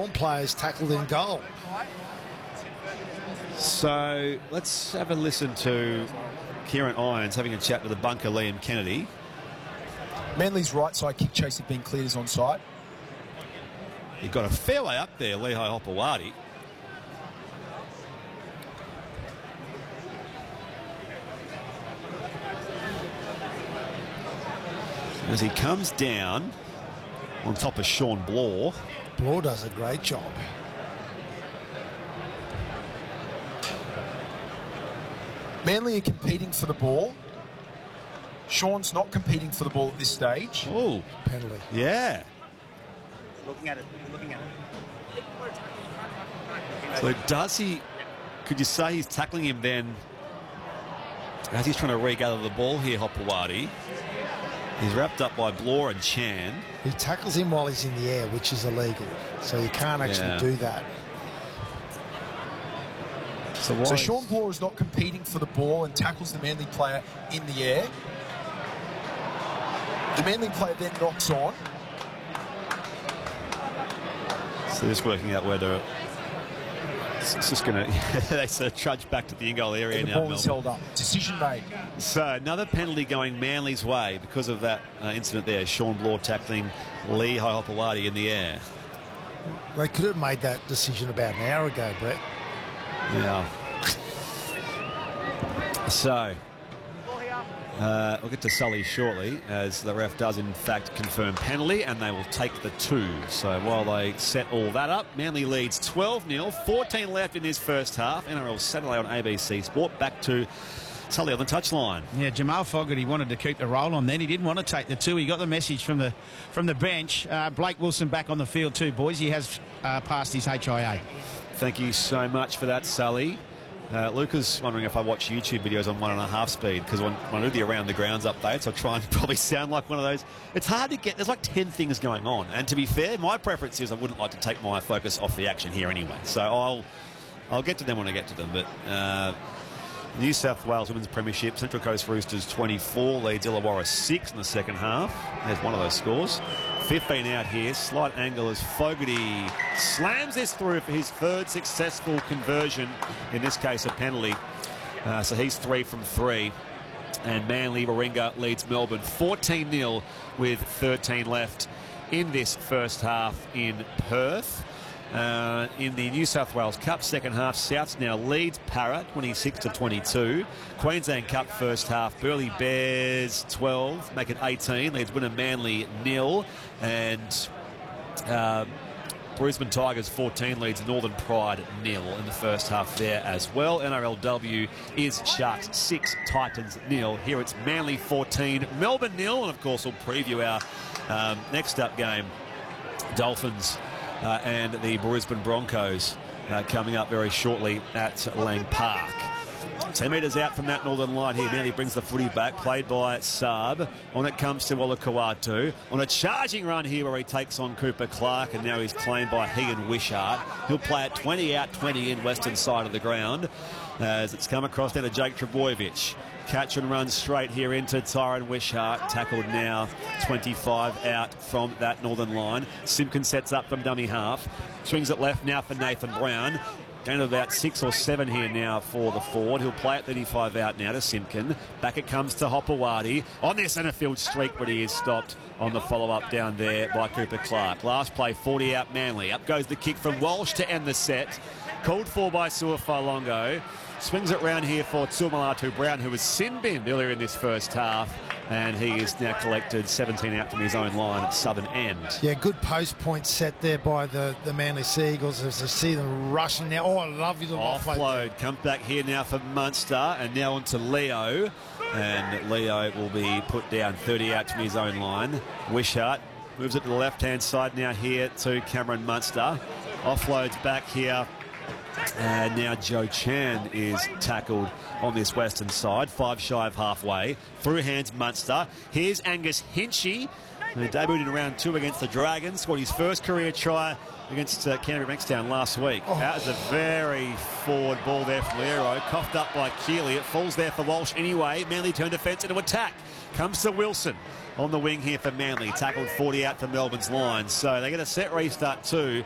Shaun players tackled in goal. So let's have a listen to Kieran Irons having a chat with the bunker Liam Kennedy. Manly's right side kick chase had been cleared as onside. He got a fair way up there, Lehigh Hopewadi. As he comes down on top of Shaun Blore. Blore does a great job. Manly are competing for the ball. Shaun's not competing for the ball at this stage. Oh, penalty. Yeah. Looking at it. So does he, could you say he's tackling him then as he's trying to regather the ball here, Hopewadi? He's wrapped up by Blore and Chan. He tackles him while he's in the air, which is illegal. So you can't actually do that. So Shaun Blore is not competing for the ball and tackles the Manly player in the air. The Manly player then knocks on. So just working out whether it's just going to... they sort of trudge back to the in-goal area and the now. ball is held up. Decision made. So another penalty going Manly's way because of that incident there. Shaun Blore tackling Lehigh Hopewadi in the air. They could have made that decision about an hour ago, Brett. Yeah. So we'll get to Sully shortly as the ref does in fact confirm penalty and they will take the 2. So while they set all that up, Manly leads 12-0, 14 left in this first half. NRL Saturday on ABC Sport. Back to Sully on the touchline. Yeah, Jamal Fogarty wanted to keep the roll on then. He didn't want to take the 2. He got the message from the bench. Blake Wilson back on the field too, boys. He has passed his HIA. Thank you so much for that, Sully. Luca's wondering if I watch YouTube videos on 1.5 speed because when I do the around the grounds updates, I try and probably sound like one of those. It's hard to get. There's like 10 things going on, and to be fair, my preference is I wouldn't like to take my focus off the action here anyway. So I'll get to them when I get to them. But New South Wales Women's Premiership, Central Coast Roosters 24 leads Illawarra 6 in the second half. There's one of those scores. 15 out here, slight angle as Fogarty slams this through for his 3rd successful conversion, in this case a penalty. So he's 3 from 3. And Manly Warringah leads Melbourne 14-0 with 13 left in this first half in Perth. In the New South Wales Cup second half, Souths now leads Para 26-22. Queensland Cup first half, Burleigh Bears 12, make it 18, leads Wynnum Manly 0, and Brisbane Tigers 14 leads Northern Pride 0 in the first half there as well. NRLW is Sharks 6, Titans 0. Here it's Manly 14, Melbourne 0, and of course we'll preview our next up game, Dolphins and the Brisbane Broncos coming up very shortly at Lang Park. 10 metres out from that northern line here. Manly brings the footy back, played by Saab. On it comes to Olakau'atu. On a charging run here where he takes on Cooper Clark, and now he's claimed by Hegan Wishart. He'll play it 20 out, 20 in, western side of the ground as it's come across down to Jake Trbojevic. Catch and run straight here into Tyron Wishart. Tackled now 25 out from that northern line. Simpkin sets up from dummy half. Swings it left now for Nathan Brown. Down to about 6 or 7 here now for the forward. He'll play at 35 out now to Simpkin. Back it comes to Hopewadi on their centre field streak, but he is stopped on the follow-up down there by Cooper Clark. Last play, 40 out Manly. Up goes the kick from Walsh to end the set. Called for by Suafalongo. Swings it round here for Tuamulatu Brown, who was sin-binned earlier in this first half, and he is now collected 17 out from his own line at southern end. Yeah, good post point set there by the Manly Seagulls as I see them rushing now. Oh, I love you. Offload comes back here now for Munster, and now onto Leo, and Leo will be put down 30 out from his own line. Wishart moves it to the left-hand side now here to Cameron Munster. Offloads back here. And now Joe Chan is tackled on this western side, 5 shy of halfway. Through hands Munster. Here's Angus Hinchy, who debuted in round 2 against the Dragons, scored his first career try against Canterbury Bankstown last week. That was a very forward ball there from Lero, coughed up by Keeley. It falls there for Walsh anyway. Manly turn defence into attack. Comes to Wilson on the wing here for Manly. Tackled 40 out for Melbourne's line. So they get a set restart too.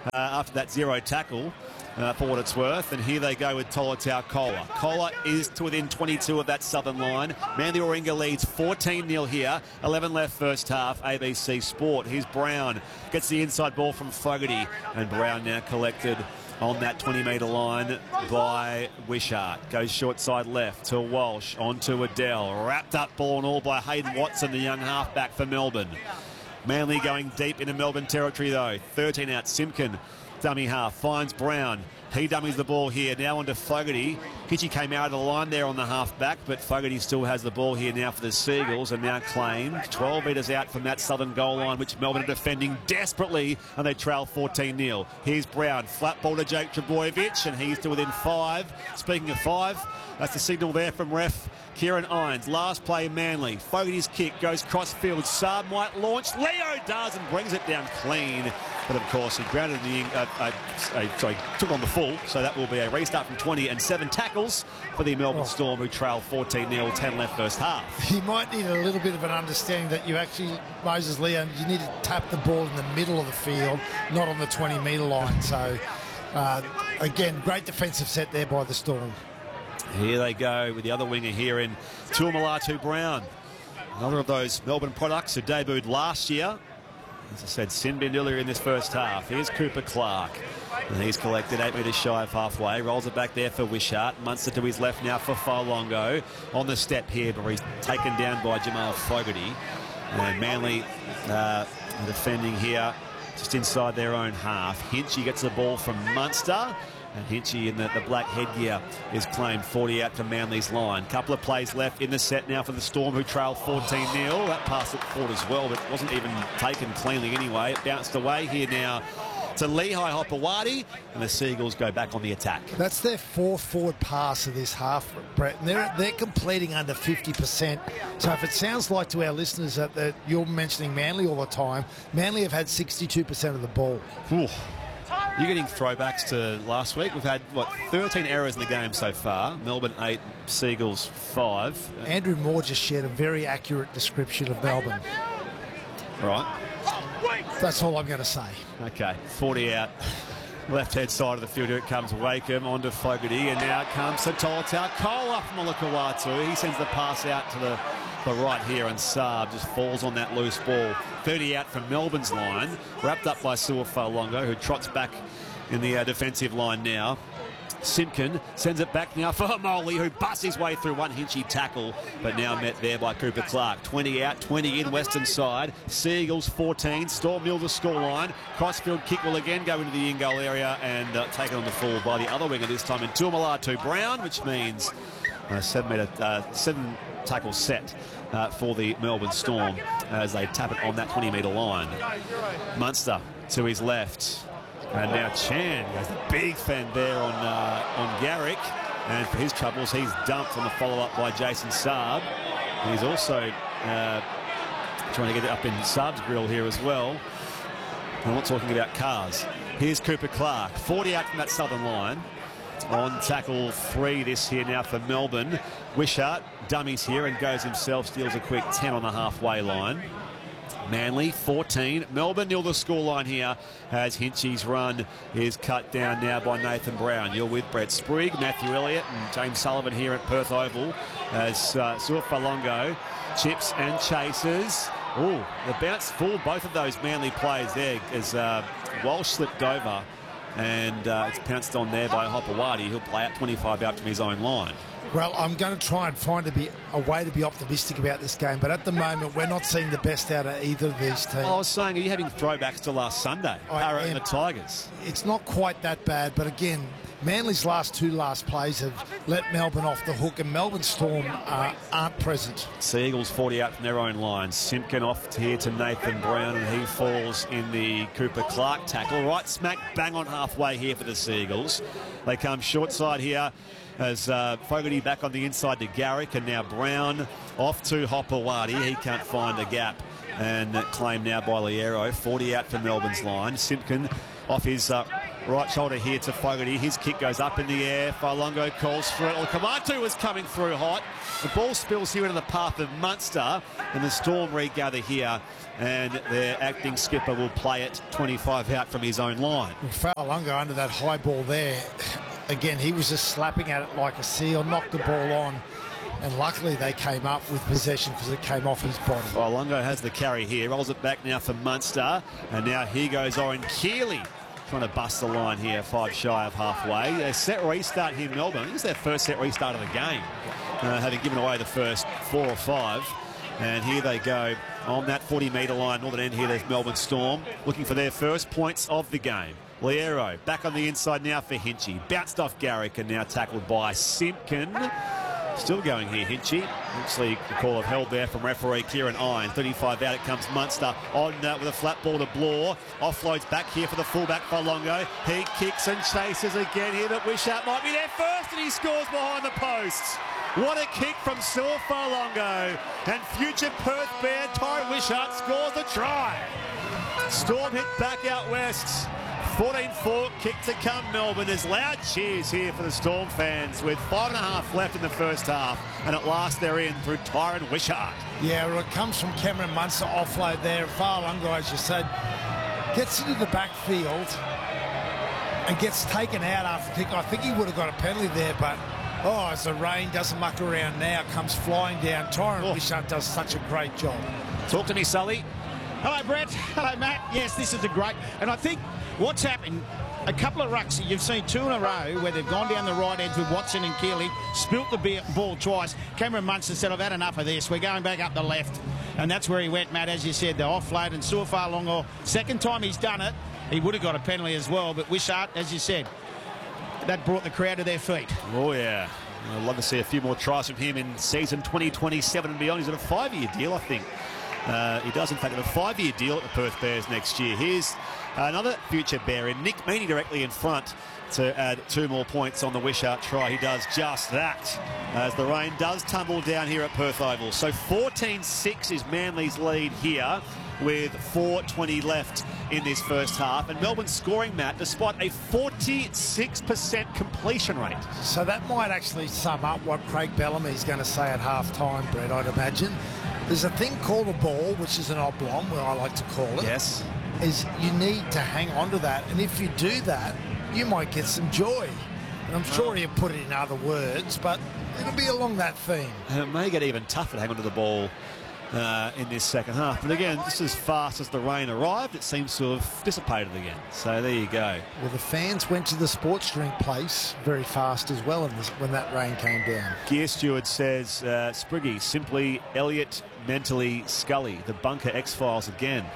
after that 0 tackle. For what it's worth, and here they go with Tolutau Kola. Kola is to within 22 of that southern line. Manly Warringah leads 14-0 here. 11 left first half. ABC Sport. Here's Brown. Gets the inside ball from Fogarty, and Brown now collected on that 20-metre line by Wishart. Goes short side left to Walsh, on to Adele. Wrapped up ball and all by Hayden Watson, the young halfback for Melbourne. Manly going deep into Melbourne territory though. 13 out, Simpkin. Dummy half, finds Brown. He dummies the ball here, now onto Fogarty. Hitchy came out of the line there on the half-back, but Fogarty still has the ball here now for the Seagulls, and now claimed 12 metres out from that southern goal line, which Melbourne are defending desperately, and they trail 14-0. Here's Brown, flat ball to Jake Trbojevic, and he's to within 5. Speaking of 5, that's the signal there from ref Kieran Ines. Last play, Manly. Fogarty's kick goes cross-field. Saab might launch. Leo does and brings it down clean. But, of course, he grounded took on the full. So that will be a restart from 20 and 7 tackles for the Melbourne Storm, who trail 14-0, 10 left first half. You might need a little bit of an understanding that you actually, Moses Leo, you need to tap the ball in the middle of the field, not on the 20-metre line. So, again, great defensive set there by the Storm. Here they go with the other winger here in Tuamulatu Brown. Another of those Melbourne products who debuted last year. As I said, sin bin earlier in this first half. Here's Cooper Clark. And he's collected 8 metres shy of halfway. Rolls it back there for Wishart. Munster to his left now for Failongo. On the step here, but he's taken down by Jamal Fogarty. And Manly defending here just inside their own half. Hinchy gets the ball from Munster. And Hinchy in the black headgear is claimed 40 out to Manly's line. Couple of plays left in the set now for the Storm, who trail 14-0. That pass at forward as well, but it wasn't even taken cleanly anyway. It bounced away here now to Lehigh Hopewadi, and the Seagulls go back on the attack. That's their 4th forward pass of this half, Brett, and they're completing under 50%. So if it sounds like to our listeners that you're mentioning Manly all the time, Manly have had 62% of the ball. Ooh. You're getting throwbacks to last week. We've had, 13 errors in the game so far. Melbourne 8, Seagulls 5. Andrew Moore just shared a very accurate description of Melbourne. Right. That's all I'm going to say. Okay, 40 out. Left-hand side of the field, here it comes Wakeham onto Fogarty, and now it comes to Tolutau Kola from Olakau'atu. He sends the pass out to the right here, and Saab just falls on that loose ball. 30 out from Melbourne's line, wrapped up by Sua Failongo, who trots back in the defensive line now. Simpkin sends it back now for Molly, who busts his way through one Hinchy tackle, but now met there by Cooper Clark. 20 out, 20 in, western side. Seagulls 14, Storm nil the scoreline. Crossfield kick will again go into the in-goal area and taken on the full by the other winger, this time in Tuamulatu Brown, which means a 7 tackle set for the Melbourne Storm as they tap it on that 20-metre line. Munster to his left. And now Chan has a big fend there on Garrick. And for his troubles, he's dumped on the follow-up by Jason Saab. And he's also trying to get it up in Saab's grill here as well. I'm not talking about cars. Here's Cooper Clark, 40 out from that southern line. On tackle 3 this here now for Melbourne. Wishart dummies here and goes himself, steals a quick 10 on the halfway line. Manly 14, Melbourne nil the scoreline here as Hinchy's run is cut down now by Nathan Brown. You're with Brett Sprigg, Matthew Elliott and James Sullivan here at Perth Oval as Sua Failongo chips and chases. Oh, the bounce fooled both of those Manly players there as Walsh slipped over and it's pounced on there by Hopewadi. He'll play out 25 out from his own line. Well, I'm going to try and find a way to be optimistic about this game, but at the moment we're not seeing the best out of either of these teams. I was saying, are you having throwbacks to last Sunday? Parrot and the Tigers. It's not quite that bad, but again, Manly's last plays have let Melbourne off the hook, and Melbourne Storm aren't present. Seagulls 40 out from their own line. Simpkin off here to Nathan Brown, and he falls in the Cooper Clark tackle. Right smack bang on halfway here for the Seagulls. They come short side here as Fogarty back on the inside to Garrick, and now Brown off to Hopewadi. He can't find a gap, and claimed now by Liero. 40 out for Melbourne's line. Simpkin off his Right shoulder here to Fogarty. His kick goes up in the air. Failongo calls for it. Kamatu was coming through hot. The ball spills here into the path of Munster, and the Storm regather here, and their acting skipper will play it 25 out from his own line. Failongo under that high ball there. Again, he was just slapping at it like a seal, knocked the ball on, and luckily they came up with possession because it came off his body. Failongo has the carry here, rolls it back now for Munster, and now here goes Oren Keeley, trying to bust the line here, 5 shy of halfway. A set restart here in Melbourne. I think it's their first set restart of the game, having given away the first 4 or 5. And here they go on that 40-metre line, northern end here. There's Melbourne Storm looking for their first points of the game. Liero back on the inside now for Hinchy. Bounced off Garrick and now tackled by Simpkin. Still going here, Hinchy. Actually, the call of held there from referee Kieran Irons. 35 out, it comes Munster on with a flat ball to Bloor. Offloads back here for the fullback Failongo. He kicks and chases again here, but Wishart might be there first, and he scores behind the posts. What a kick from Saul Failongo. And future Perth Bear Tyron Wishart scores the try. Storm hit back out west. 14-4, kick to come Melbourne. There's loud cheers here for the Storm fans with 5.5 left in the first half, and at last they're in through Tyron Wishart. Yeah, well, it comes from Cameron Munster offload there. Failongo, as you said, gets into the backfield and gets taken out after kick. I think he would have got a penalty there, but as the rain doesn't muck around now, comes flying down. Tyron Wishart does such a great job. Talk to me, Sully. Hello, Brett. Hello, Matt. Yes, this is a great... And I think what's happened, a couple of rucks, you've seen 2 in a row where they've gone down the right edge with Watson and Keeley, spilt the ball twice. Cameron Munster said, I've had enough of this. We're going back up the left. And that's where he went, Matt, as you said, the offload. And Saul Failongo, second time he's done it, he would have got a penalty as well. But Wishart, as you said, that brought the crowd to their feet. Oh, yeah. I'd love to see a few more tries from him in season 2027 and beyond. He's on a 5-year deal, I think. He does, in fact, have a 5-year deal at the Perth Bears next year. Here's another future Bear in Nick Meaney directly in front to add 2 more points on the Wishart try. He does just that as the rain does tumble down here at Perth Oval. So 14-6 is Manly's lead here with 4:20 left in this first half. And Melbourne scoring, Matt, despite a 46% completion rate. So that might actually sum up what Craig Bellamy's going to say at half-time, Brett, I'd imagine. There's a thing called a ball, which is an oblong, where I like to call it. Yes. Is you need to hang on to that. And if you do that, you might get some joy. And I'm sure he'll put it in other words, but it'll be along that theme. And it may get even tougher to hang on to the ball in this second half. But again, just as fast as the rain arrived, it seems to have dissipated again. So there you go. Well, the fans went to the sports drink place very fast as well when that rain came down. Gear Steward says, Spriggy, simply Elliot, mentally Scully, the Bunker X-Files again.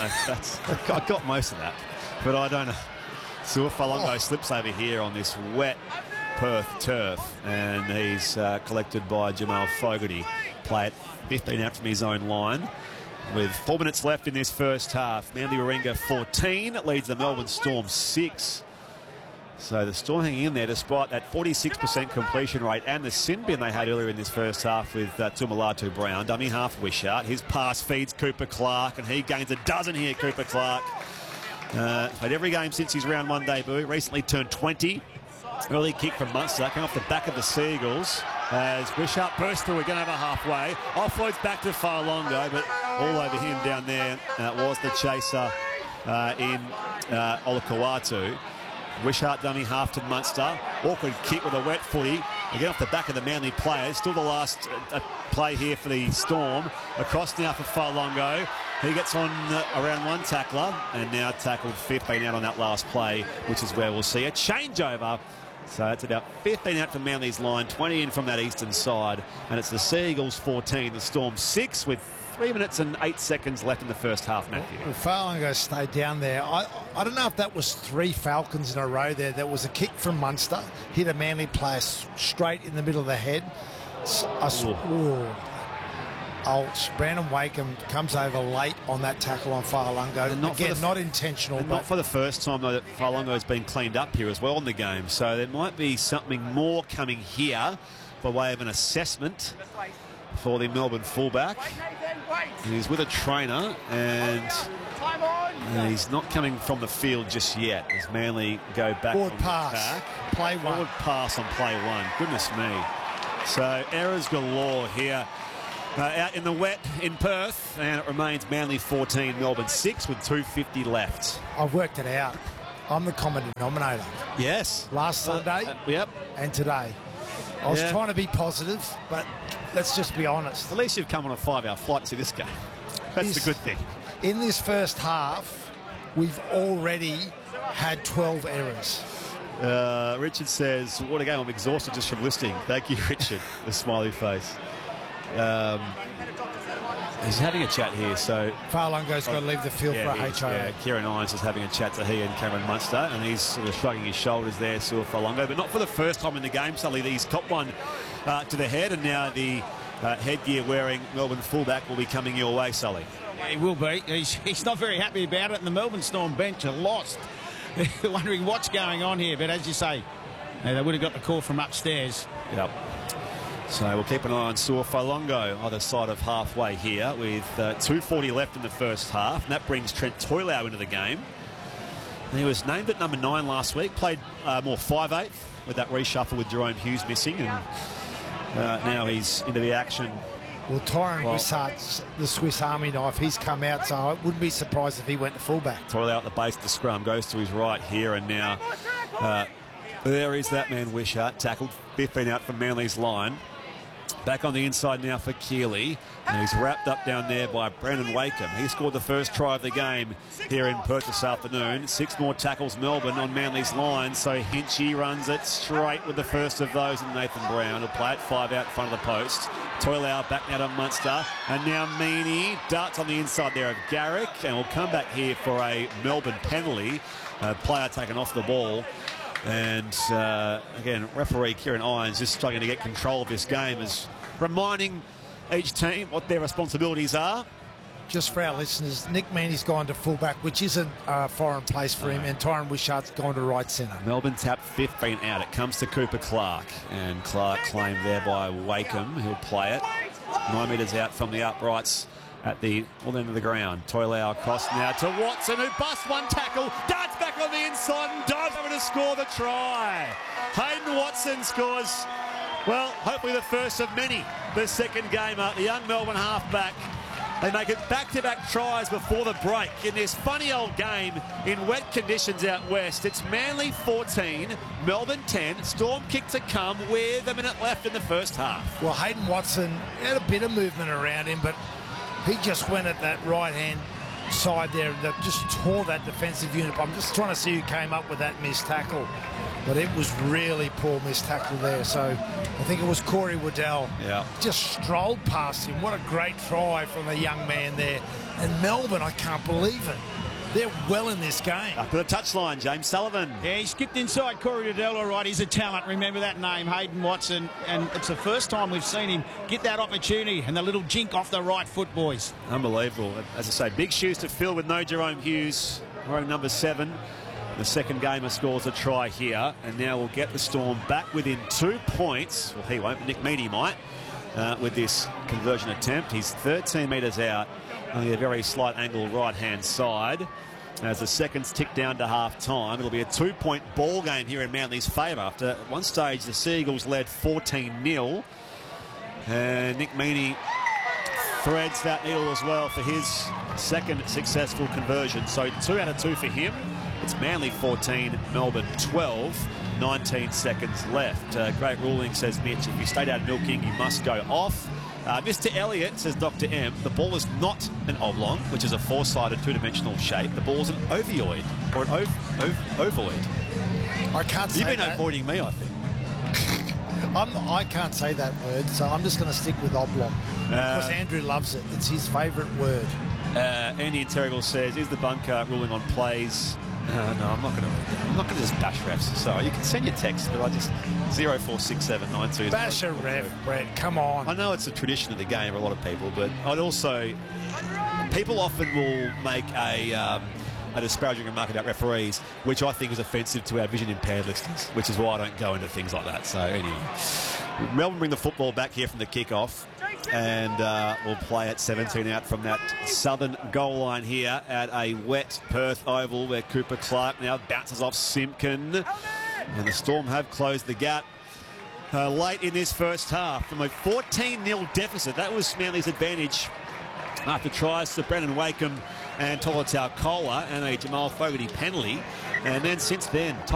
I got most of that, but I don't know. Saul Failongo slips over here on this wet Perth turf, and he's collected by Jamal Fogarty. Play it 15 out from his own line. With 4 minutes left in this first half, Manly Warringah 14 leads the Melbourne Storm 6. So the Storm hanging in there despite that 46% completion rate and the sin bin they had earlier in this first half with Tumalatu Brown. Dummy half Wishart. His pass feeds Cooper Clark, and he gains a dozen here, Cooper Clark. Played every game since his round 1 debut. Recently turned 20. Early kick from Munster, coming off the back of the Seagulls. As Wishart bursts through again over halfway. Offloads back to Failongo, but all over him down there was the chaser in Olakau'atu. Wishart dummy half to Munster. Awkward kick with a wet footy. Again off the back of the Manly players. Still the last play here for the Storm. Across now for Failongo. He gets on around one tackler and now tackled 15 out on that last play, which is where we'll see a changeover. So that's about 15 out from Manly's line, 20 in from that eastern side. And it's the Seagulls 14, the Storm 6 with 3 minutes and 8 seconds left in the first half, Matthew. Well, Failongo stayed down there. I don't know if that was 3 Falcons in a row there. There was a kick from Munster, hit a Manly player straight in the middle of the head. Brandon Wakeham comes over late on that tackle on Failongo. Not intentional. But not for the first time, though, that Failongo has been cleaned up here as well in the game. So there might be something more coming here by way of an assessment for the Melbourne fullback. He's with a trainer, and And he's not coming from the field just yet as Manly go back Forward on pass. the attack. Play one. Forward pass on play one. Goodness me. So errors galore here. Out in the wet in Perth, and it remains Manly 14, Melbourne 6 with 2:50 left. I've worked it out. I'm the common denominator. Yes. Last Sunday Yep. and today. I was trying to be positive, but let's just be honest. At least you've come on a 5-hour flight to this game. That's the good thing. In this first half, we've already had 12 errors. Richard says, what a game. I'm exhausted just from listening. Thank you, Richard. The smiley face. He's having a chat here, so... Farlungo's got to leave the field for a HIA. Yeah, Kieran Irons is having a chat to he and Cameron Munster, and he's sort of shrugging his shoulders there, Sua Farlungo, but not for the first time in the game. Suddenly he's copped one to the head, and now the headgear-wearing Melbourne fullback will be coming your way, Sully. He will be. He's not very happy about it, and the Melbourne Storm bench are lost. They're wondering what's going on here, but as you say, they would have got the call from upstairs. Yep. So we'll keep an eye on Sua Farlungo either side of halfway here with 2:40 left in the first half. And that brings Trent Toilau into the game. And he was named at number 9 last week. Played more 5'8" with that reshuffle with Jerome Hughes missing. And now he's into the action. Well, Tyron Wishart, the Swiss Army knife, he's come out, so I wouldn't be surprised if he went to fullback. Toilau at the base of the scrum, goes to his right here, and now there is that man Wishart, tackled 15 out from Manly's line. Back on the inside now for Keeley, and he's wrapped up down there by Brandon Wakeham. He scored the first try of the game here in Perth this afternoon. 6 more tackles Melbourne on Manly's line, so Hinchy runs it straight with the first of those, and Nathan Brown will play it 5 out in front of the post. Toilau back now to Munster, and now Meaney darts on the inside there of Garrick, and will come back here for a Melbourne penalty. Player taken off the ball. And again, referee Kieran Irons just struggling to get control of this game, is reminding each team what their responsibilities are. Just for our listeners, Nick Meaney's gone to fullback, which isn't a foreign place for him, and Tyron Wishart's gone to right centre. Melbourne tapped 15 out. It comes to Cooper Clark, and Clark claimed there by Wakeham. He'll play it 9 metres out from the uprights at the end of the ground. Toilau across now to Watson, who busts one tackle, darts back on the inside and dives over to score the try. Hayden Watson scores, well, hopefully the first of many. The second gamer, the young Melbourne halfback. They make it back-to-back tries before the break in this funny old game in wet conditions out west. It's Manly 14, Melbourne 10. Storm kick to come with a minute left in the first half. Well, Hayden Watson had a bit of movement around him, but he just went at that right-hand side there that just tore that defensive unit. I'm just trying to see who came up with that missed tackle. But it was really poor missed tackle there. So I think it was Corey Waddell. Yeah. Just strolled past him. What a great try from the young man there. And Melbourne, I can't believe it. They're well in this game. Up to the touchline, James Sullivan. Yeah, he skipped inside Corey Waddell, all right. He's a talent. Remember that name, Hayden Watson. And it's the first time we've seen him get that opportunity, and the little jink off the right foot, boys. Unbelievable. As I say, big shoes to fill with no Jerome Hughes, wearing number 7. The second gamer scores a try here, and now we'll get the Storm back within 2 points. Well, he won't, but Nick Meaney might, with this conversion attempt. He's 13 metres out, only a very slight angle right-hand side. As the seconds tick down to half-time, it'll be a 2-point ball game here in Manly's favour. After at one stage, the Seagulls led 14-0. And Nick Meaney threads that needle as well for his second successful conversion. So 2 out of 2 for him. It's Manly 14, Melbourne 12, 19 seconds left. Great ruling, says Mitch. If you stayed out milking, you must go off. Mr. Elliott, says Dr. M, the ball is not an oblong, which is a 4-sided, 2-dimensional shape. The ball is an ovoid, or an ovoid. I can't say that. You've been avoiding me, I think. I can't say that word, so I'm just going to stick with oblong. Because Andrew loves it. It's his favourite word. Andy Terrigal says, is the bunker ruling on plays? No, I'm not going to just bash refs. So you can send your text, but I just 046792. Bash a ref, Brett. Come on. I know it's a tradition of the game for a lot of people, but I'd also, people often will make a disparaging remark about referees, which I think is offensive to our vision impaired listeners, which is why I don't go into things like that. So anyway, Melbourne bring the football back here from the kick-off, and we'll play at 17 out from that southern goal line here at a wet Perth Oval, where Cooper Clark now bounces off Simpkin. And the Storm have closed the gap late in this first half from a 14-0 deficit. That was Manly's advantage after tries to Brendan Wakeham and Tolotau Kola and a Jamal Fogarty penalty. And then since then,